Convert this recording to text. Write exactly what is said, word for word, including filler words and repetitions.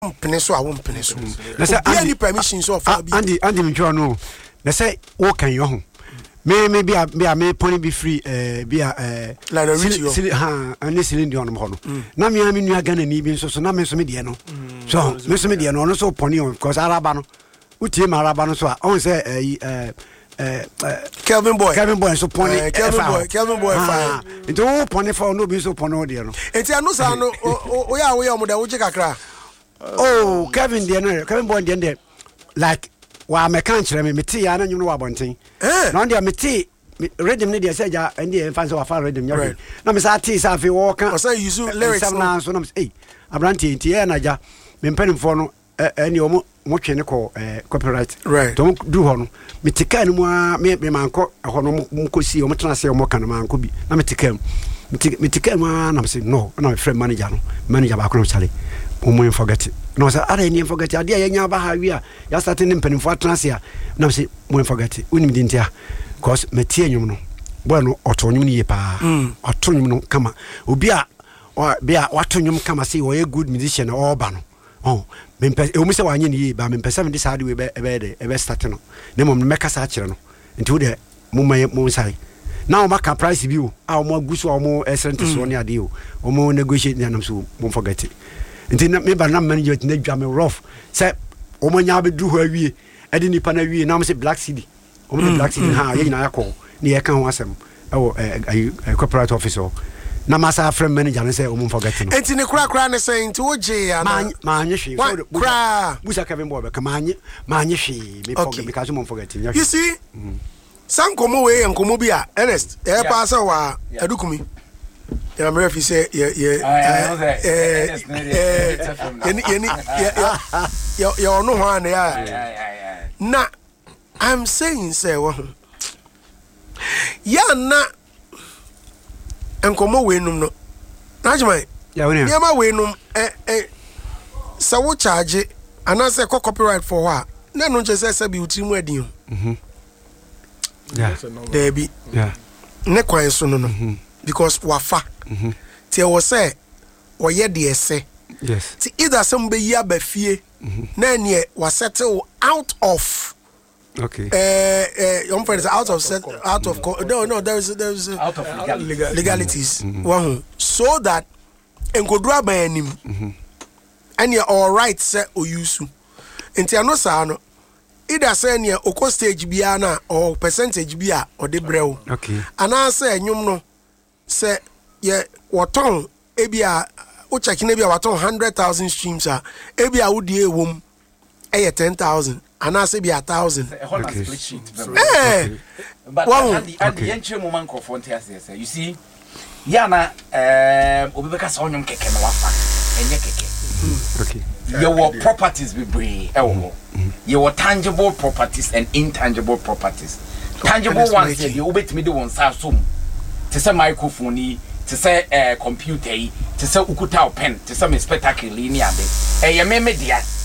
Peninsula, I won't peninsula. Any permission so far. Andy, Andy, you know, they say, what can you home? May maybe I may I may pony be free, uh, be a uh, like a rich ha, and this cylinder on the horn. Now, me, I mean, you are going to need so, so now, Miss Mediano. So, Miss Mediano, also pony, of course, Arabano, which him Arabano, so I always say, uh, uh, Kelvin boy, Kelvin boy, so pony, Kelvin boy, Kelvin boy, fine. It's all pony for no be so pony, dear. It's a no sound, we are, we are, we are, oh, Kevin, dear, Kevin boy, dear, like. Wa me kan kire me meti ya na nyunu wa bonten eh na ndia meti rhythm ne dia seja ndia fancy wa fa rhythm nya na me sa ti sa fe wo kan o say use lyrics na so na me eh abranti nti e na ja me mpanimfo no eni o mo mo twe ne ko copyright to do ho no meti kan mu a me me manko ho no mo kosi o mo tena se o mo kan manko bi na meti kan meti kan mu na me say no na me friend manager no manager ba ko no chale o mo forget no say ara ni forget ade ya nya ba ha wi a ya start ni mpanimfo atranse a na say mo forget unim di ntia cause metie nyum no boy no oto nyum ni ye pa oto nyum no kama obi a be a wato nyum kama say o ye good musician o ba no oh me mpe o mi say wa anye ni ye ba me mpe seven this hard we be be de e be start no na mo me kasa akire no nti wo de mo ma mo sai now maka price bi o a mo aguso o mo excellent so ne ade o o mo negotiate na nam so mo forget nti na me ba na manager na dwa me rough say o mo nya be du ho awie e de nipa na wie na mo say black city o mo black city ha ye nyina yakọ ne ye kan ho asem e wo corporate officer na masa friend manager ne say o mo forget no enti ne kura kura ne say nti wo je ya na ma anye hwe so kura busa Kevin boy be ka ma anye ma anye hwe me forget because mo forget nya you see sankomo we enkomo bi a Ernest e pa sa wa adukumi ya me refi say ye ye eh yeni yeni ya ya ono ho an ya na I'm saying say wo ya na enkomo we num no na jema ya woni ya ma we num eh eh sa wo charge ana say copyright for wa na no nche say say bi utimu adin mhm yeah there be yeah ne kwan so no no because wafa mhm ti e wo say wo ye de ese yes ti either some be ya ba fie na ne was settle out of okay eh eh your friend is out of set, out of no no there is there is uh, out of legal, legalities one so that enkodura ban anim mhm and you all right say oyusu enti ano sa no either say ne okọ stage bia na or percentage bia or de brew okay ana say enwum no say ye woton ebia o check na bia woton one hundred thousand streams a ebia wo die ewom eh ten thousand ana say bia one thousand okay split sheet eh but at the at the entry moment microphone here say you see ya na eh obi be ka say onyum keke na wafa enye keke okay your properties be brave eh your tangible properties and intangible properties tangible ones say you obetimi de won sa so to say microphone to say uh, computer to say ukuta pen to say spectacle ni ade eh ye me media